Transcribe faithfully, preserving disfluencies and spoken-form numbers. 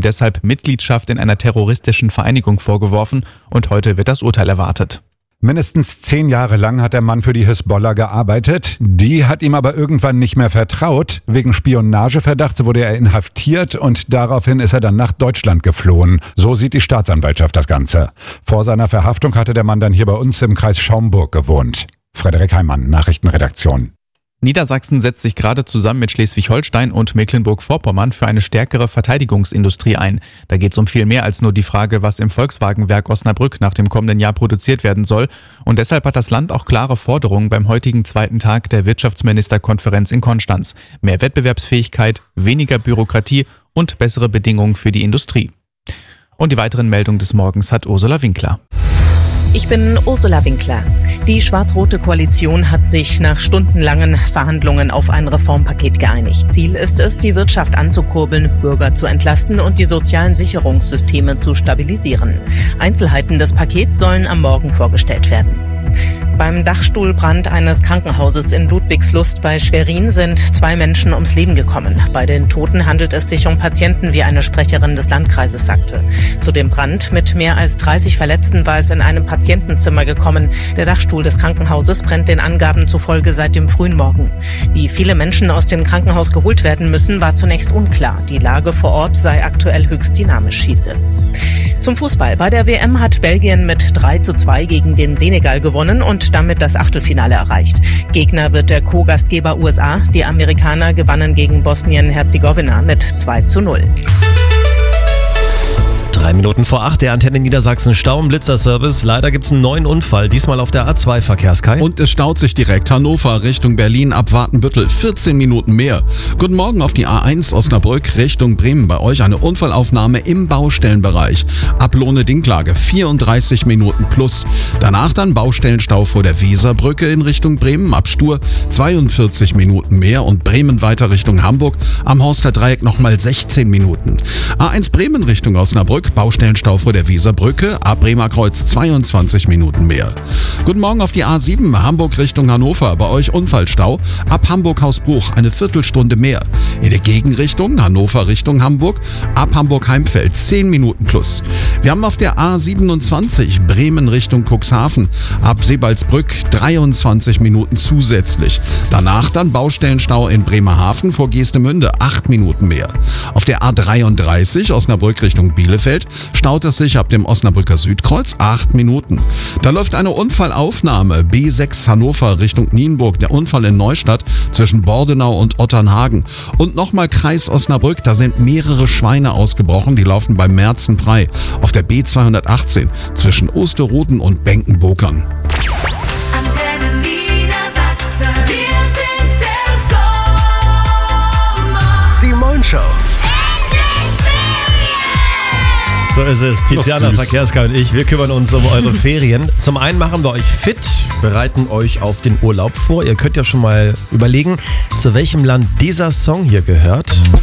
deshalb Mitgliedschaft in einer terroristischen Vereinigung vorgeworfen und heute wird das Urteil erwartet. Mindestens zehn Jahre lang hat der Mann für die Hisbollah gearbeitet. Die hat ihm aber irgendwann nicht mehr vertraut. Wegen Spionageverdachts wurde er inhaftiert und daraufhin ist er dann nach Deutschland geflohen. So sieht die Staatsanwaltschaft das Ganze. Vor seiner Verhaftung hatte der Mann dann hier bei uns im Kreis Schaumburg gewohnt. Frederik Heimann, Nachrichtenredaktion. Niedersachsen setzt sich gerade zusammen mit Schleswig-Holstein und Mecklenburg-Vorpommern für eine stärkere Verteidigungsindustrie ein. Da geht es um viel mehr als nur die Frage, was im Volkswagenwerk Osnabrück nach dem kommenden Jahr produziert werden soll. Und deshalb hat das Land auch klare Forderungen beim heutigen zweiten Tag der Wirtschaftsministerkonferenz in Konstanz. Mehr Wettbewerbsfähigkeit, weniger Bürokratie und bessere Bedingungen für die Industrie. Und die weiteren Meldungen des Morgens hat Ursula Winkler. Ich bin Ursula Winkler. Die schwarz-rote Koalition hat sich nach stundenlangen Verhandlungen auf ein Reformpaket geeinigt. Ziel ist es, die Wirtschaft anzukurbeln, Bürger zu entlasten und die sozialen Sicherungssysteme zu stabilisieren. Einzelheiten des Pakets sollen am Morgen vorgestellt werden. Beim Dachstuhlbrand eines Krankenhauses in Ludwigslust bei Schwerin sind zwei Menschen ums Leben gekommen. Bei den Toten handelt es sich um Patienten, wie eine Sprecherin des Landkreises sagte. Zu dem Brand mit mehr als dreißig Verletzten war es in einem Patientenzimmer gekommen. Der Dachstuhl des Krankenhauses brennt den Angaben zufolge seit dem frühen Morgen. Wie viele Menschen aus dem Krankenhaus geholt werden müssen, war zunächst unklar. Die Lage vor Ort sei aktuell höchst dynamisch, hieß es. Zum Fußball. Bei der W M hat Belgien mit drei zu zwei gegen den Senegal gewonnen und damit das Achtelfinale erreicht. Gegner wird der Co-Gastgeber U S A. Die Amerikaner gewannen gegen Bosnien-Herzegowina mit zwei zu null. Drei Minuten vor acht, der Antenne Niedersachsen Stau- und Blitzerservice. Leider gibt es einen neuen Unfall, diesmal auf der A zwei Verkehrskai. Und es staut sich direkt Hannover Richtung Berlin ab Wartenbüttel. vierzehn Minuten mehr. Guten Morgen auf die A eins Osnabrück Richtung Bremen. Bei euch eine Unfallaufnahme im Baustellenbereich. Ab Lohne-Dinklage vierunddreißig Minuten plus. Danach dann Baustellenstau vor der Weserbrücke in Richtung Bremen. Ab Stur zweiundvierzig Minuten mehr und Bremen weiter Richtung Hamburg. Am Horster Dreieck nochmal sechzehn Minuten. A eins Bremen Richtung Osnabrück. Baustellenstau vor der Weserbrücke, ab Bremer Kreuz zweiundzwanzig Minuten mehr. Guten Morgen auf die A sieben, Hamburg Richtung Hannover, bei euch Unfallstau, ab Hamburg-Hausbruch eine Viertelstunde mehr. In der Gegenrichtung, Hannover Richtung Hamburg, ab Hamburg-Heimfeld zehn Minuten plus. Wir haben auf der A siebenundzwanzig, Bremen Richtung Cuxhaven, ab Sebalsbrück dreiundzwanzig Minuten zusätzlich. Danach dann Baustellenstau in Bremerhaven vor Geestemünde, acht Minuten mehr. Auf der A dreiunddreißig, Osnabrück Richtung Bielefeld, staut es sich ab dem Osnabrücker Südkreuz acht Minuten. Da läuft eine Unfallaufnahme B sechs Hannover Richtung Nienburg, der Unfall in Neustadt zwischen Bordenau und Otternhagen. Und nochmal Kreis Osnabrück, da sind mehrere Schweine ausgebrochen, die laufen beim Merzen frei. Auf der B zweihundertachtzehn zwischen Osterroden und Benkenbokern. Antenne Niedersachsen, wir sind der Sommer. Die Moin-Show. So ist es. Tiziana Verkehrskai und ich, wir kümmern uns um eure Ferien. Zum einen machen wir euch fit, bereiten euch auf den Urlaub vor. Ihr könnt ja schon mal überlegen, zu welchem Land dieser Song hier gehört.